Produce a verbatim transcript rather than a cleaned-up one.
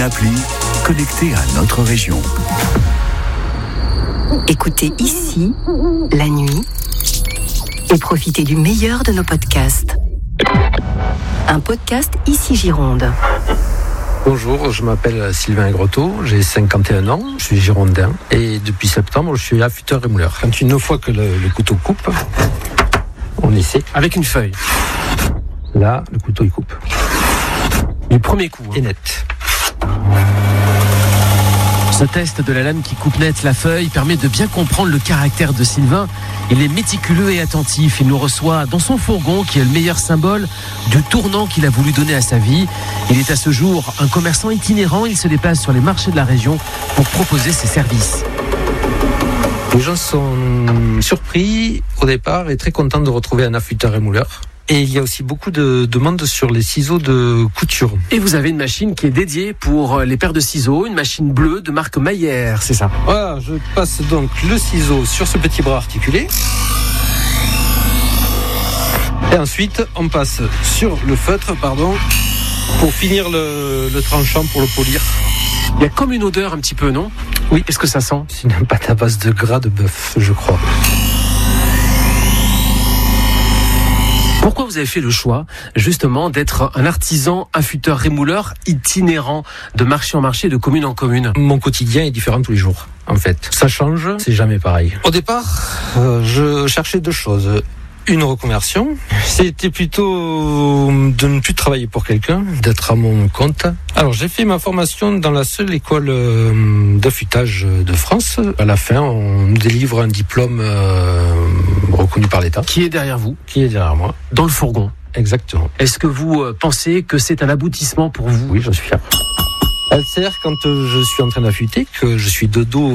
appli connectée à notre région. Écoutez ici, la nuit, et profitez du meilleur de nos podcasts. Un podcast Ici Gironde. Bonjour, je m'appelle Sylvain Grotto, j'ai cinquante et un ans, je suis girondin et depuis septembre je suis affûteur et mouleur. Quand une fois que le, le couteau coupe, on essaie. Avec une feuille. Là, le couteau il coupe. Du premier coup. Hein. Et net. Ce test de la lame qui coupe net la feuille permet de bien comprendre le caractère de Sylvain. Il est méticuleux et attentif. Il nous reçoit dans son fourgon qui est le meilleur symbole du tournant qu'il a voulu donner à sa vie. Il est à ce jour un commerçant itinérant. Il se déplace sur les marchés de la région pour proposer ses services. Les gens sont surpris au départ et très contents de retrouver un affûteur et mouleur. Et il y a aussi beaucoup de demandes sur les ciseaux de couture. Et vous avez une machine qui est dédiée pour les paires de ciseaux, une machine bleue de marque Maillère, c'est ça? Voilà, je passe donc le ciseau sur ce petit bras articulé. Et ensuite, on passe sur le feutre, pardon, pour finir le, le tranchant, pour le polir. Il y a comme une odeur un petit peu, non? Oui. Est-ce que ça sent? C'est une pâte à base de gras de bœuf, je crois. Pourquoi vous avez fait le choix, justement, d'être un artisan affûteur rémouleur itinérant de marché en marché, de commune en commune? Mon quotidien est différent tous les jours, en fait. Ça change, c'est jamais pareil. Au départ, euh, je cherchais deux choses. Une reconversion, c'était plutôt de ne plus travailler pour quelqu'un, d'être à mon compte. Alors j'ai fait ma formation dans la seule école d'affûtage de France. À la fin, on nous délivre un diplôme euh, reconnu par l'État. Qui est derrière vous? Qui est derrière moi. Dans le fourgon. Exactement. Est-ce que vous pensez que c'est un aboutissement pour vous? Oui, je suis fier. Elle sert quand je suis en train d'affûter, que je suis de dos